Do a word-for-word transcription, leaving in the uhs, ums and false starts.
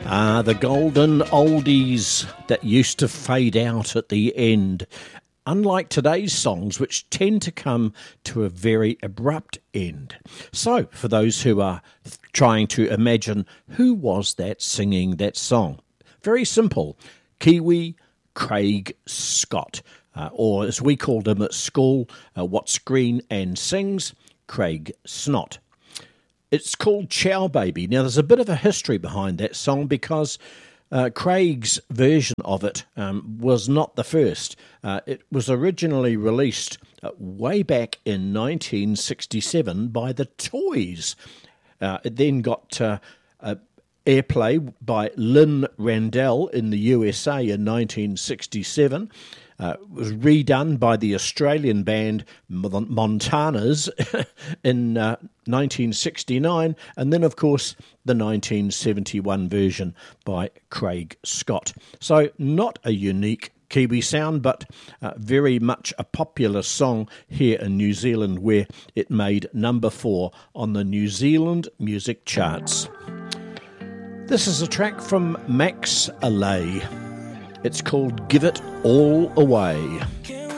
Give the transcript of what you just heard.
Ah, the golden oldies that used to fade out at the end. Unlike today's songs, which tend to come to a very abrupt end. So, for those who are trying to imagine who was that singing that song, very simple. Kiwi Craig Scott, uh, or as we called him at school, uh, What's Green and Sings, Craig Snot. It's called Chow Baby. Now, there's a bit of a history behind that song because uh, Craig's version of it um, was not the first. Uh, it was originally released uh, way back in nineteen sixty-seven by the Toys. Uh, it then got uh, uh, airplay by Lynn Randell in the U S A in nineteen sixty-seven. Uh, it was redone by the Australian band Montanas in uh, nineteen sixty-nine, and then, of course, the nineteen seventy-one version by Craig Scott. So not a unique Kiwi sound, but uh, very much a popular song here in New Zealand, where it made number four on the New Zealand music charts. This is a track from Max Allay. It's called Give It All Away.